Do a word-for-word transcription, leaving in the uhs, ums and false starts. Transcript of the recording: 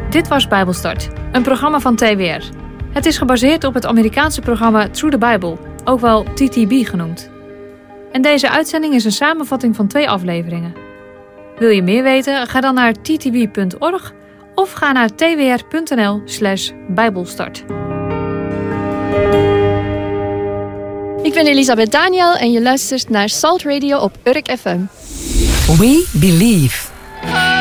Dit was Bijbelstart, een programma van T W R. Het is gebaseerd op het Amerikaanse programma Through the Bible, ook wel T T B genoemd. En deze uitzending is een samenvatting van twee afleveringen. Wil je meer weten? Ga dan naar t t b punt org of ga naar t w r punt n l slash bijbelstart. Ik ben Elisabeth Daniel en je luistert naar Salt Radio op Urk F M. We believe.